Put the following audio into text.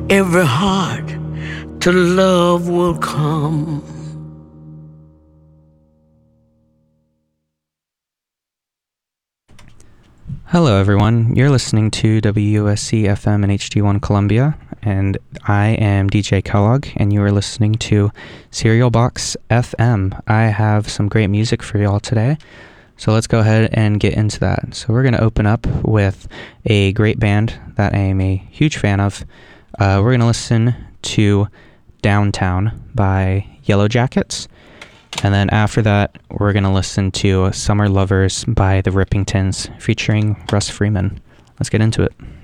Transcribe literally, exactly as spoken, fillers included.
every heart to love will come. Hello everyone, you're listening to W U S C F M and H D one Columbia, and I am D J Kellogg, and you are listening to Cereal Box F M. I have some great music for y'all today, so let's go ahead and get into that. So we're going to open up with a great band that I am a huge fan of. Uh, we're going to listen to Downtown by Yellow Jackets. And then after that, we're going to listen to Summer Lovers by the Rippingtons featuring Russ Freeman. Let's get into it.